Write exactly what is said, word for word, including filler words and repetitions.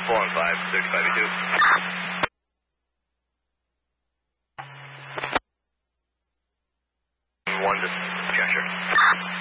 four one five, thirty-five E two. One to Cheshire.